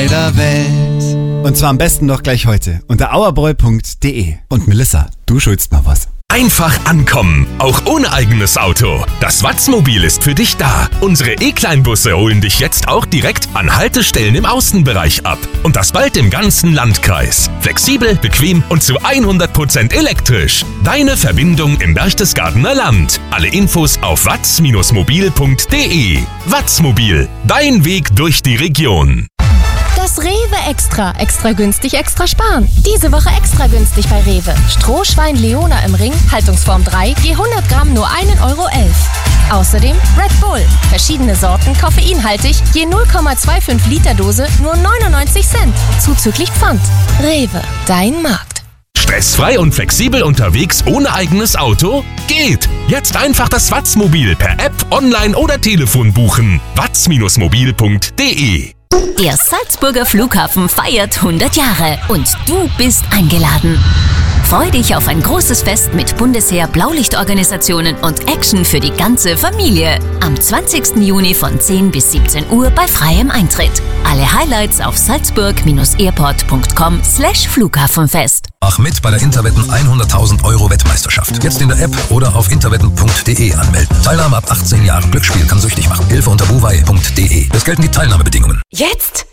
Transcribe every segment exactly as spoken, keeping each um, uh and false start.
der Welt. Und zwar am besten doch gleich heute unter auerbräu punkt de. Und Melissa, du schuldest mal was. Einfach ankommen, auch ohne eigenes Auto. Das Watzmobil ist für dich da. Unsere E-Kleinbusse holen dich jetzt auch direkt an Haltestellen im Außenbereich ab. Und das bald im ganzen Landkreis. Flexibel, bequem und zu hundert Prozent elektrisch. Deine Verbindung im Berchtesgadener Land. Alle Infos auf watz mobil punkt de. Watzmobil, dein Weg durch die Region. Das Rewe Extra. Extra günstig, extra sparen. Diese Woche extra günstig bei Rewe. Strohschwein Leona im Ring, Haltungsform drei, je hundert Gramm nur ein Euro elf. Außerdem Red Bull. Verschiedene Sorten, koffeinhaltig, je null Komma fünfundzwanzig Liter Dose, nur neunundneunzig Cent. Zuzüglich Pfand. Rewe, dein Markt. Stressfrei und flexibel unterwegs ohne eigenes Auto? Geht! Jetzt einfach das Watzmobil per App, online oder Telefon buchen. watz mobil punkt de. Der Salzburger Flughafen feiert hundert Jahre und du bist eingeladen. Freu dich auf ein großes Fest mit Bundesheer, Blaulichtorganisationen und Action für die ganze Familie. Am zwanzigsten Juni von zehn bis siebzehn Uhr bei freiem Eintritt. Alle Highlights auf salzburg airport punkt com slash Flughafenfest. Mach mit bei der Interwetten hunderttausend Euro Wettmeisterschaft. Jetzt in der App oder auf interwetten punkt de anmelden. Teilnahme ab achtzehn Jahren. Glücksspiel kann süchtig machen. Hilfe unter buwei punkt de. Es gelten die Teilnahmebedingungen. Jetzt?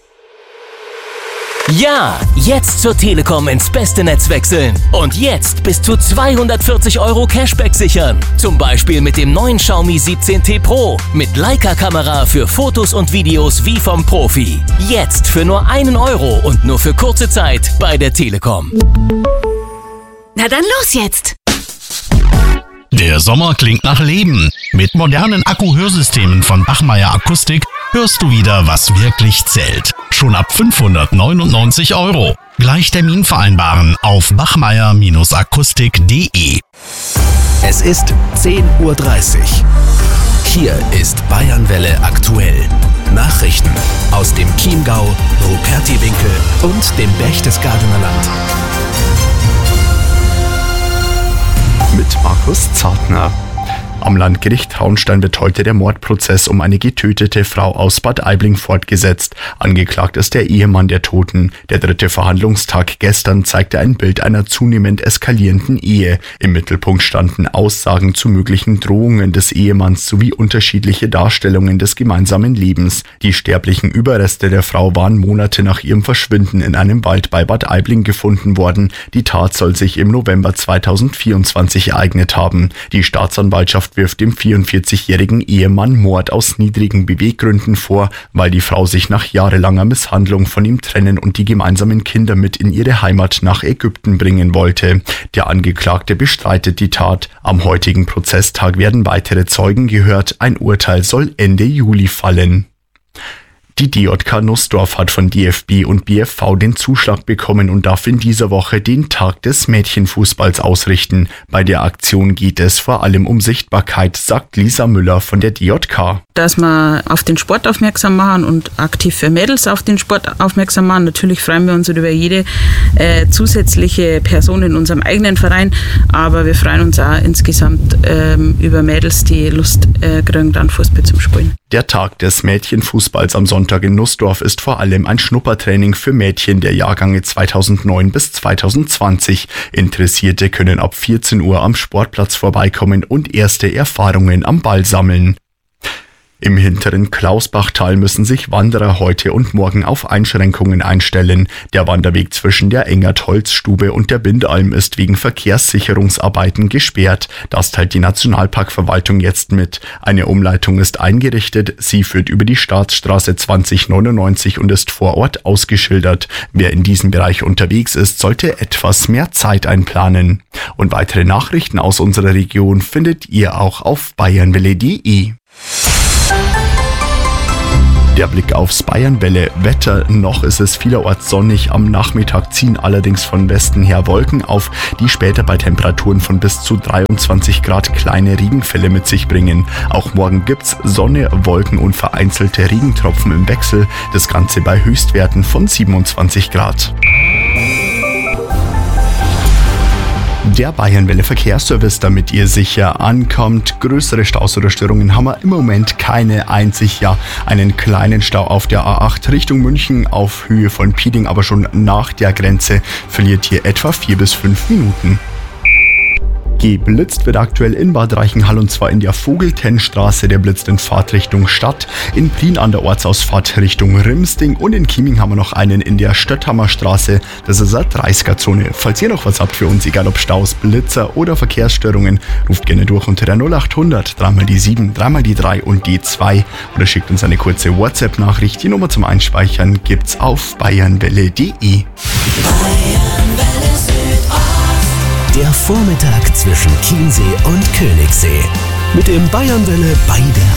Ja, jetzt zur Telekom ins beste Netz wechseln. Und jetzt bis zu zweihundertvierzig Euro Cashback sichern. Zum Beispiel mit dem neuen Xiaomi siebzehn T Pro. Mit Leica-Kamera für Fotos und Videos wie vom Profi. Jetzt für nur einen Euro und nur für kurze Zeit bei der Telekom. Na dann los jetzt! Der Sommer klingt nach Leben. Mit modernen Akku-Hörsystemen von Bachmeier Akustik hörst du wieder, was wirklich zählt. Schon ab fünfhundertneunundneunzig Euro. Gleich Termin vereinbaren auf bachmeier akustik punkt de. Es ist zehn Uhr dreißig. Hier ist Bayernwelle aktuell. Nachrichten aus dem Chiemgau, Rupertiwinkel und dem Berchtesgadener Land. Mit Markus Zartner. Am Landgericht Traunstein wird heute der Mordprozess um eine getötete Frau aus Bad Aibling fortgesetzt. Angeklagt ist der Ehemann der Toten. Der dritte Verhandlungstag gestern zeigte ein Bild einer zunehmend eskalierenden Ehe. Im Mittelpunkt standen Aussagen zu möglichen Drohungen des Ehemanns sowie unterschiedliche Darstellungen des gemeinsamen Lebens. Die sterblichen Überreste der Frau waren Monate nach ihrem Verschwinden in einem Wald bei Bad Aibling gefunden worden. Die Tat soll sich im November zweitausendvierundzwanzig ereignet haben. Die Staatsanwaltschaft wirft dem vierundvierzigjährigen Ehemann Mord aus niedrigen Beweggründen vor, weil die Frau sich nach jahrelanger Misshandlung von ihm trennen und die gemeinsamen Kinder mit in ihre Heimat nach Ägypten bringen wollte. Der Angeklagte bestreitet die Tat. Am heutigen Prozesstag werden weitere Zeugen gehört. Ein Urteil soll Ende Juli fallen. Die D J K Nussdorf hat von D F B und B F V den Zuschlag bekommen und darf in dieser Woche den Tag des Mädchenfußballs ausrichten. Bei der Aktion geht es vor allem um Sichtbarkeit, sagt Lisa Müller von der D J K. Dass wir auf den Sport aufmerksam machen und aktiv für Mädels auf den Sport aufmerksam machen. Natürlich freuen wir uns über jede äh, zusätzliche Person in unserem eigenen Verein, aber wir freuen uns auch insgesamt ähm, über Mädels, die Lust äh, kriegen, dann Fußball zu spielen. Der Tag des Mädchenfußballs am Sonntag in Nussdorf ist vor allem ein Schnuppertraining für Mädchen der Jahrgänge zweitausendneun bis zweitausendzwanzig. Interessierte können ab vierzehn Uhr am Sportplatz vorbeikommen und erste Erfahrungen am Ball sammeln. Im hinteren Klausbachtal müssen sich Wanderer heute und morgen auf Einschränkungen einstellen. Der Wanderweg zwischen der Engert-Holzstube und der Bindalm ist wegen Verkehrssicherungsarbeiten gesperrt. Das teilt die Nationalparkverwaltung jetzt mit. Eine Umleitung ist eingerichtet. Sie führt über die Staatsstraße zwanzig neunundneunzig und ist vor Ort ausgeschildert. Wer in diesem Bereich unterwegs ist, sollte etwas mehr Zeit einplanen. Und weitere Nachrichten aus unserer Region findet ihr auch auf bayernwelle punkt de. Der Blick aufs Bayernwelle-Wetter. Noch ist es vielerorts sonnig. Am Nachmittag ziehen allerdings von Westen her Wolken auf, die später bei Temperaturen von bis zu dreiundzwanzig Grad kleine Regenfälle mit sich bringen. Auch morgen gibt's Sonne, Wolken und vereinzelte Regentropfen im Wechsel. Das Ganze bei Höchstwerten von siebenundzwanzig Grad. Der Bayernwelle Verkehrsservice, damit ihr sicher ankommt. Größere Staus oder Störungen haben wir im Moment keine, einzig ja einen kleinen Stau auf der A acht Richtung München auf Höhe von Pieding, aber schon nach der Grenze verliert hier etwa vier bis fünf Minuten. Geblitzt wird aktuell in Bad Reichenhall und zwar in der Vogeltennstraße. Der blitzt in Fahrtrichtung Stadt, in Prien an der Ortsausfahrt Richtung Rimsting und in Chieming haben wir noch einen in der Stötthammer Straße. Das ist eine dreißiger-Zone. Falls ihr noch was habt für uns, egal ob Staus, Blitzer oder Verkehrsstörungen, ruft gerne durch unter der null acht hundert, dreimal die sieben, dreimal die drei und die zwei oder schickt uns eine kurze WhatsApp-Nachricht. Die Nummer zum Einspeichern gibt's auf bayernwelle punkt de. Der Vormittag zwischen Chiemsee und Königssee. Mit dem Bayernwelle bei der